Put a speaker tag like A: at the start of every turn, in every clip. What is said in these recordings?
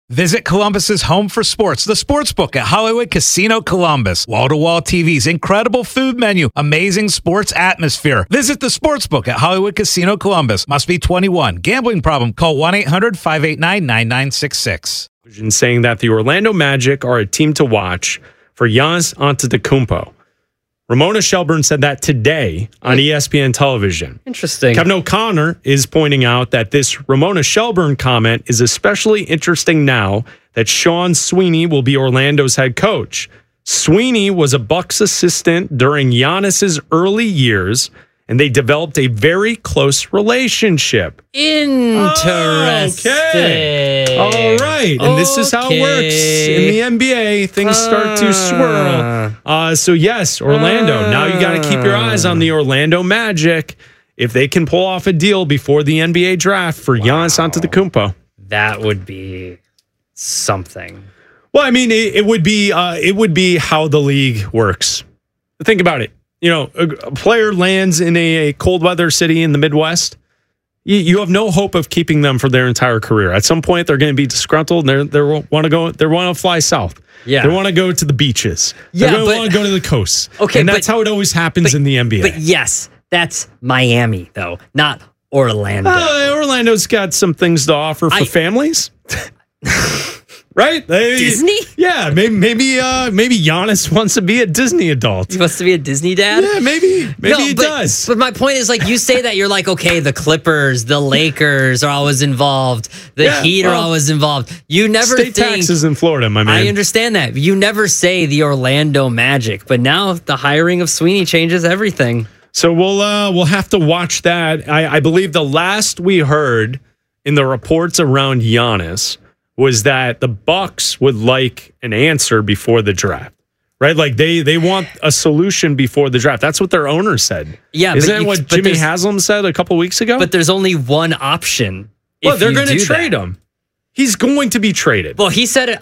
A: Visit Columbus's home for sports, the Sportsbook at Hollywood Casino Columbus. Wall-to-wall TVs, incredible food menu, amazing sports atmosphere. Visit the Sportsbook at Hollywood Casino Columbus. Must be 21. Gambling problem? Call 1-800-589-9966.
B: Saying that the Orlando Magic are a team to watch for Giannis Antetokounmpo. Ramona Shelburne said that today on ESPN television.
C: Interesting.
B: Kevin O'Connor is pointing out that this Ramona Shelburne comment is especially interesting now that Sean Sweeney will be Orlando's head coach. Sweeney was a Bucks assistant during Giannis's early years, and they developed a very close relationship.
C: Interesting.
B: Okay. All right. And this is how it works in the NBA. Things start to swirl. So, yes, Orlando. Now you got to keep your eyes on the Orlando Magic if they can pull off a deal before the NBA draft for Giannis Antetokounmpo.
C: That would be something.
B: Well, I mean, it would be how the league works. Think about it. You know, a player lands in a cold weather city in the Midwest. You have no hope of keeping them for their entire career. At some point, they're going to be disgruntled. And they want to fly south. Yeah, they want to go to the beaches. Yeah, they want to go to the coast. Okay, and that's how it always happens in the NBA.
C: But yes, that's Miami though, not Orlando.
B: Orlando's got some things to offer for families. Right?
C: Disney?
B: Yeah, maybe Giannis wants to be a Disney adult.
C: He wants to be a Disney dad?
B: Yeah, maybe he does.
C: But my point is, like, you say that, you're like, okay, the Clippers, the Lakers are always involved. The Heat are always involved. You never
B: think... State taxes in Florida, my man.
C: I understand that. You never say the Orlando Magic. But now the hiring of Sweeney changes everything.
B: So we'll have to watch that. I believe the last we heard in the reports around Giannis was that the Bucks would like an answer before the draft, right? Like they want a solution before the draft. That's what their owner said. Yeah, isn't that what Jimmy Haslam said a couple weeks ago?
C: But there's only one option.
B: Well, they're going to trade him. He's going to be traded.
C: Well, he said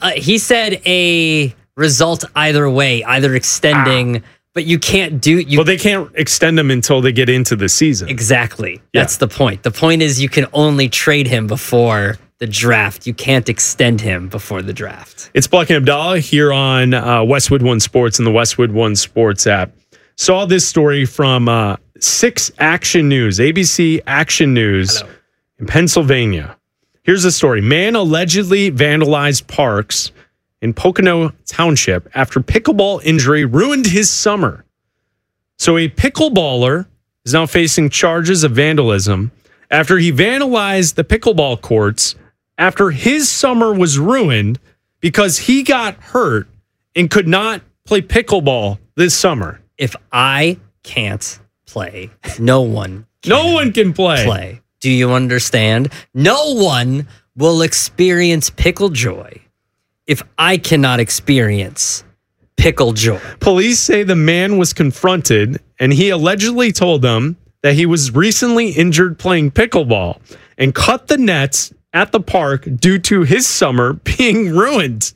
C: a result either way, either extending. But you can't do...
B: Well, they can't extend him until they get into the season.
C: Exactly. Yeah. That's the point. The point is you can only trade him before the draft. You can't extend him before the draft.
B: It's Buck and Abdallah here on Westwood One Sports and the Westwood One Sports app. Saw this story from 6 Action News, ABC Action News in Pennsylvania. Here's the story. Man allegedly vandalized parks in Pocono Township after pickleball injury ruined his summer. So a pickleballer is now facing charges of vandalism after he vandalized the pickleball courts after his summer was ruined because he got hurt and could not play pickleball this summer.
C: If I can't play, no one
B: can play.
C: Do you understand? No one will experience pickle joy if I cannot experience pickle joy.
B: Police say the man was confronted and he allegedly told them that he was recently injured playing pickleball and cut the nets at the park due to his summer being ruined.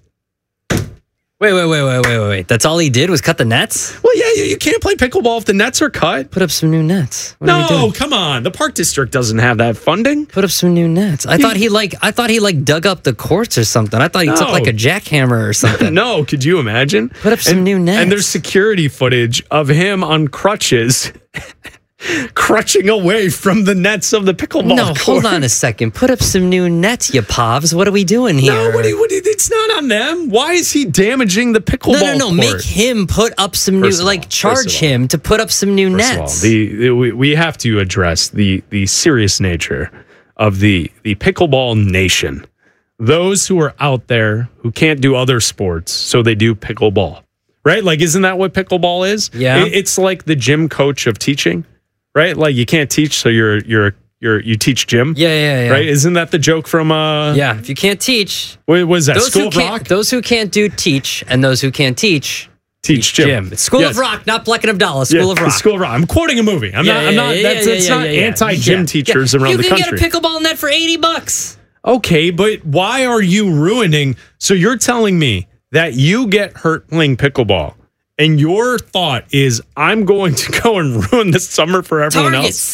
C: Wait. That's all he did was cut the nets?
B: Well, yeah, you can't play pickleball if the nets are cut.
C: Put up some new nets.
B: No, come on. The park district doesn't have that funding.
C: Put up some new nets. I thought he dug up the courts or something. I thought he took like a jackhammer or something.
B: No, could you imagine?
C: Put up some new nets.
B: And there's security footage of him on crutches crutching away from the nets of the pickleball court.
C: Hold on a second. Put up some new nets, you povs. What are we doing here?
B: No, it's not on them. Why is he damaging the pickleball court?
C: No. Make him put up some new, charge him to put up some new nets.
B: We have to address the serious nature of the pickleball nation. Those who are out there who can't do other sports, so they do pickleball. Right? Like, isn't that what pickleball is?
C: Yeah.
B: It's like the gym coach of teaching. Right? Like you can't teach, so you teach gym.
C: Yeah.
B: Right? Isn't that the joke from
C: Yeah, if you can't teach.
B: What was that? School of Rock?
C: Those who can't do teach, and those who can't teach
B: gym.
C: It's School of Rock, not Black and Abdallah. School of Rock.
B: School of Rock. I'm quoting a movie. I'm not anti-gym teachers around the country.
C: You can get a pickleball net for $80.
B: Okay, but why are you ruining? So you're telling me that you get hurt playing pickleball, and your thought is, I'm going to go and ruin this summer for everyone else?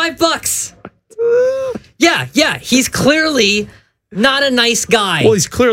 C: $55. Yeah. He's clearly not a nice guy.
B: Well, he's clearly